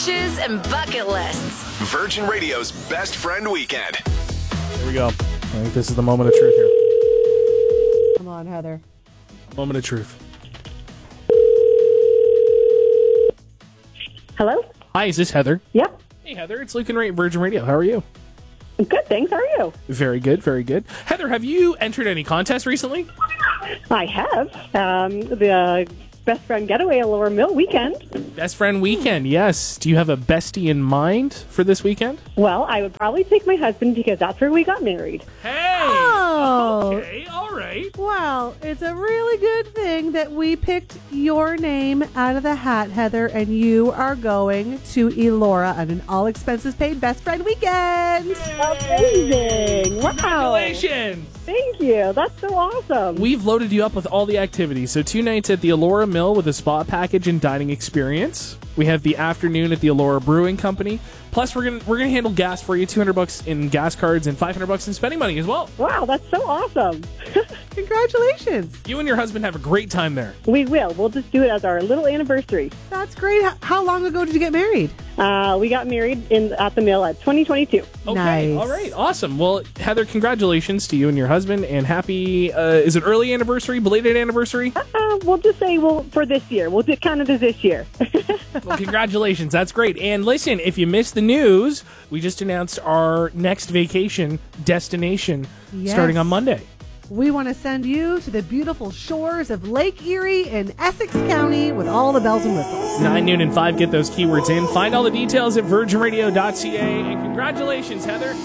crushes, and bucket lists. Virgin Radio's Best Friend Weekend. Here we go. I think this is the moment of truth here. Come on, Heather. Moment of truth. Hello? Hi, is this Heather? Yep. Hey, Heather. It's Luke and Ray at Virgin Radio. How are you? Good, thanks. How are you? Very good, very good. Heather, have you entered any contests recently? I have. The Best Friend Getaway at Lower Mill weekend. Best Friend Weekend, yes. Do you have a bestie in mind for this weekend? Well, I would probably take my husband because that's where we got married. Hey! Oh. Okay, all right. Well, it's a really good thing that we picked your name out of the hat, Heather, and you are going to Elora on an all-expenses-paid Best Friend Weekend. Amazing. Wow. Congratulations! Thank you. That's so awesome. We've loaded you up with all the activities. So 2 nights at the Elora Mill with a spa package and dining experience. We have the afternoon at the Elora Brewing Company. Plus, we're gonna handle gas for you, $200 in gas cards and $500 in spending money as well. Wow, that's so awesome. Congratulations. You and your husband have a great time there. We will. We'll just do it as our little anniversary. That's great. How long ago did you get married? We got married at the mill at 2022. Okay, Nice. all right, awesome. Well, Heather, congratulations to you and your husband, and happy, is it early anniversary, belated anniversary? We'll just say, for this year. We'll just count it as this year. Well, congratulations. That's great. And listen, if you missed the news, we just announced our next vacation destination Yes. starting on Monday. We want to send you to the beautiful shores of Lake Erie in Essex County with all the bells and whistles. 9, noon, and 5, get those keywords in. Find all the details at virginradio.ca. And congratulations, Heather.